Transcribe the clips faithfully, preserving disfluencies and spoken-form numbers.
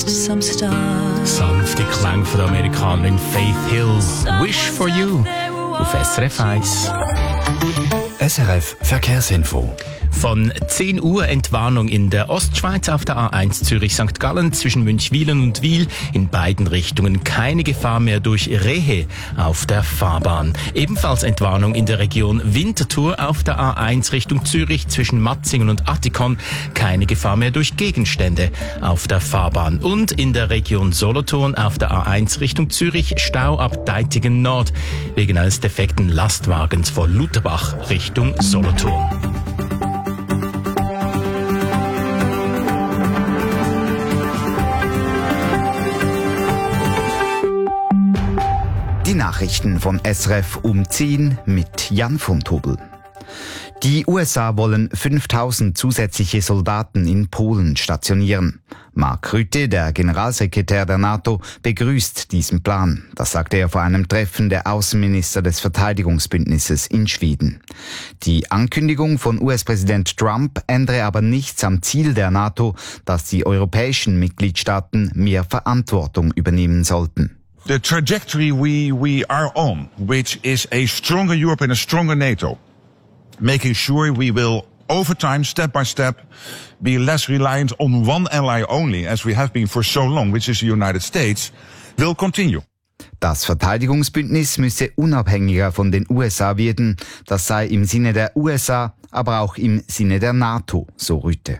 some stars. Sanfte Klänge von der Amerikanerin Faith Hill. Wish for You auf S R F eins. S R F Verkehrsinfo. Von zehn Uhr Entwarnung in der Ostschweiz auf der A eins Zürich-Sankt Gallen zwischen Münchwilen und Wil. In beiden Richtungen keine Gefahr mehr durch Rehe auf der Fahrbahn. Ebenfalls Entwarnung in der Region Winterthur auf der A eins Richtung Zürich zwischen Matzingen und Attikon. Keine Gefahr mehr durch Gegenstände auf der Fahrbahn. Und in der Region Solothurn auf der A eins Richtung Zürich Stau ab Deitigen Nord wegen eines defekten Lastwagens vor Lutherbach Richtung Solothurn. Die Nachrichten von S R F um zehn mit Jan von Tobel. Die U S A wollen fünftausend zusätzliche Soldaten in Polen stationieren. Mark Rutte, der Generalsekretär der NATO, begrüßt diesen Plan. Das sagte er vor einem Treffen der Außenminister des Verteidigungsbündnisses in Schweden. Die Ankündigung von U S-Präsident Trump ändere aber nichts am Ziel der NATO, dass die europäischen Mitgliedstaaten mehr Verantwortung übernehmen sollten. The trajectory we, we are on, which is a stronger Europe and a stronger NATO, making sure we will, over time, step by step, be less reliant on one ally only, as we have been for so long, which is the United States, will continue. Das Verteidigungsbündnis müsse unabhängiger von den U S A werden. Das sei im Sinne der U S A, aber auch im Sinne der NATO, so Rutte.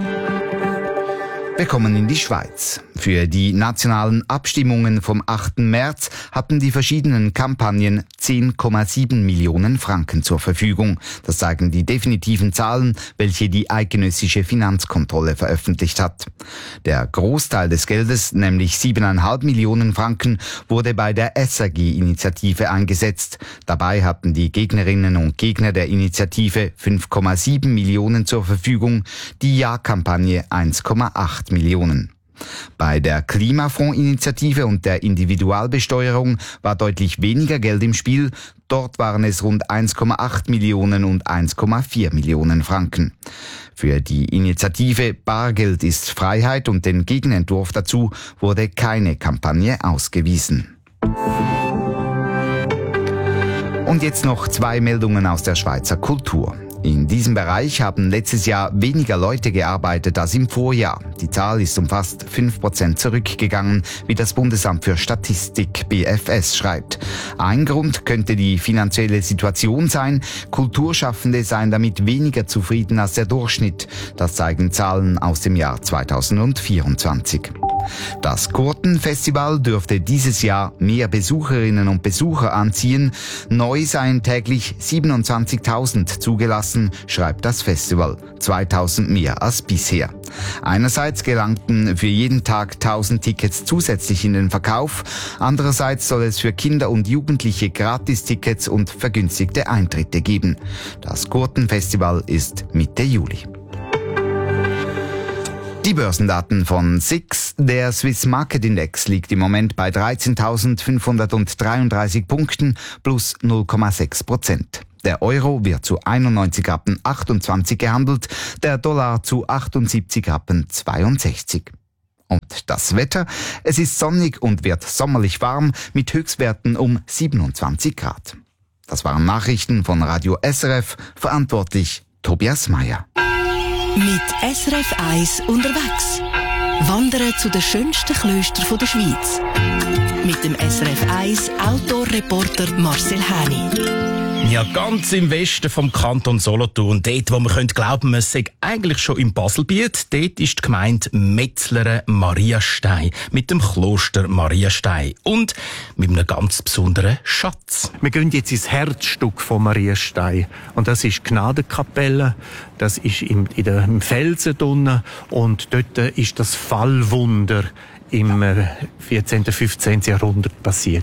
Wir kommen in die Schweiz. Für die nationalen Abstimmungen vom achten März hatten die verschiedenen Kampagnen zehn Komma sieben Millionen Franken zur Verfügung. Das zeigen die definitiven Zahlen, welche die eidgenössische Finanzkontrolle veröffentlicht hat. Der Großteil des Geldes, nämlich sieben Komma fünf Millionen Franken, wurde bei der S R G-Initiative eingesetzt. Dabei hatten die Gegnerinnen und Gegner der Initiative fünf Komma sieben Millionen zur Verfügung, die Ja-Kampagne eins Komma acht Millionen. Bei der Klimafonds-Initiative und der Individualbesteuerung war deutlich weniger Geld im Spiel. Dort waren es rund eins Komma acht Millionen und eins Komma vier Millionen Franken. Für die Initiative Bargeld ist Freiheit und den Gegenentwurf dazu wurde keine Kampagne ausgewiesen. Und jetzt noch zwei Meldungen aus der Schweizer Kultur. In diesem Bereich haben letztes Jahr weniger Leute gearbeitet als im Vorjahr. Die Zahl ist um fast fünf Prozent zurückgegangen, wie das Bundesamt für Statistik B F S schreibt. Ein Grund könnte die finanzielle Situation sein. Kulturschaffende seien damit weniger zufrieden als der Durchschnitt. Das zeigen Zahlen aus dem Jahr zweitausendvierundzwanzig. Das Kurtenfestival dürfte dieses Jahr mehr Besucherinnen und Besucher anziehen. Neu seien täglich siebenundzwanzigtausend zugelassen, schreibt das Festival. zweitausend mehr als bisher. Einerseits gelangten für jeden Tag tausend Tickets zusätzlich in den Verkauf. Andererseits soll es für Kinder und Jugendliche Gratistickets und vergünstigte Eintritte geben. Das Kurtenfestival ist Mitte Juli. Die Börsendaten von S I X. Der Swiss Market Index liegt im Moment bei dreizehntausendfünfhundertdreiunddreißig Punkten plus null Komma sechs Prozent. Der Euro wird zu einundneunzig Rappen achtundzwanzig gehandelt, der Dollar zu achtundsiebzig Rappen zweiundsechzig. Und das Wetter? Es ist sonnig und wird sommerlich warm mit Höchstwerten um siebenundzwanzig Grad. Das waren Nachrichten von Radio S R F, verantwortlich Tobias Meyer. Mit S R F eins unterwegs. Wandern zu den schönsten Klöstern der Schweiz. Mit dem S R F eins Outdoor-Reporter Marcel Häni. Ja, ganz im Westen vom Kanton Solothurn, dort, wo man könnte glauben, man sei eigentlich schon im Baselbiet, dort ist die Gemeinde Metzleren Mariastein mit dem Kloster Mariastein und mit einem ganz besonderen Schatz. Wir gehen jetzt ins Herzstück von Mariastein und das ist die Gnadenkapelle, das ist im, in der, im Felsen drinnen und dort ist das Fallwunder im vierzehnten, fünfzehnten Jahrhundert passiert.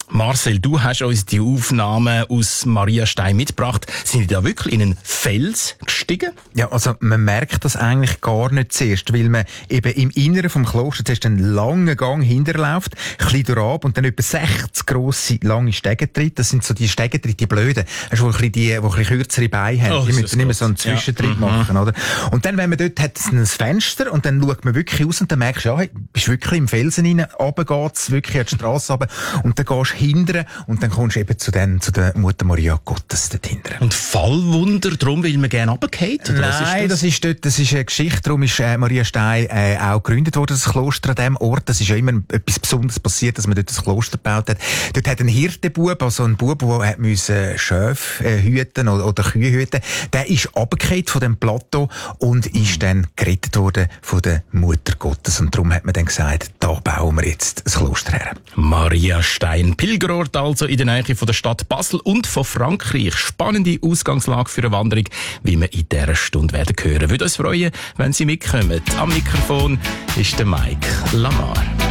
Marcel, du hast uns die Aufnahmen aus Mariastein mitgebracht. Sind die da wirklich in einen Fels gestiegen? Ja, also man merkt das eigentlich gar nicht zuerst, weil man eben im Inneren vom Kloster zuerst einen langen Gang hinterläuft, ein bisschen durchab und dann etwa sechzig grosse, lange Stegentritte. Das sind so die Stegentritte, die blöden. Hast du, wo ein bisschen die, die ein bisschen kürzere Beine haben. Oh, die müssen immer so einen Zwischentritt ja. machen, oder? Und dann, wenn man dort hat, ein Fenster und dann schaut man wirklich raus und dann merkst du, ja, hey, bist wirklich im Felsen rein, runter geht's, wirklich an die Strasse runter und dann gehst du hindern und dann kommst du eben zu, den, zu der Mutter Maria Gottes dort hinten. Und Fallwunder, darum will man gerne runtergehen? Nein, das? das ist dort, das ist eine Geschichte, darum ist äh, Mariastein äh, auch gegründet worden, das Kloster an diesem Ort. Das ist ja immer etwas Besonderes passiert, dass man dort das Kloster gebaut hat. Dort hat ein Hirtenbub, also ein Bub, der hat müssen Schöfe äh, hüten oder, oder Kühe hüten, der ist runtergefallen von dem Plateau und ist dann gerettet worden von der Mutter Gottes. Und darum hat man dann gesagt, da bauen wir jetzt ein Kloster her. Mariastein, Pilgerort also in der Nähe von der Stadt Basel und von Frankreich. Spannende Ausgangslage für eine Wanderung, wie wir in dieser Stunde werden hören. Würde uns freuen, wenn Sie mitkommen. Am Mikrofon ist der Mike Lamar.